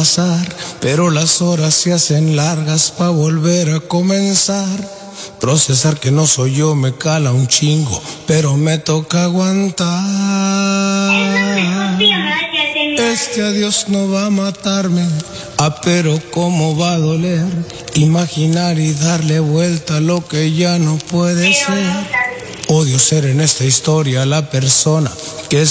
pasar, pero las horas se hacen largas pa' volver a comenzar. Procesar que no soy yo me cala un chingo, pero me toca aguantar. Este adiós no va a matarme, pero cómo va a doler imaginar y darle vuelta a lo que ya no puede ser. Odio ser en esta historia la persona que